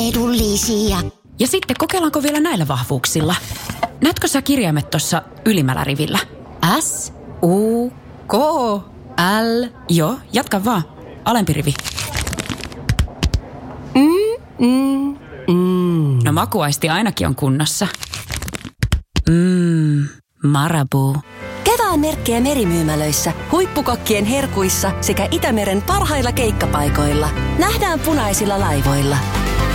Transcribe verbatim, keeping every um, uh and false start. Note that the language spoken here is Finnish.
Edullisia. Ja sitten kokeillaanko vielä näillä vahvuuksilla? Näetkö sä kirjaimet tuossa ylimmällä rivillä? S, U, K, L. Joo, jatka vaan. Alempi rivi. Mm, mm, mm. No makuaisti ainakin on kunnossa. Mmm, Marabou. Kevään merkkejä merimyymälöissä, huippukokkien herkuissa sekä Itämeren parhailla keikkapaikoilla. Nähdään punaisilla laivoilla.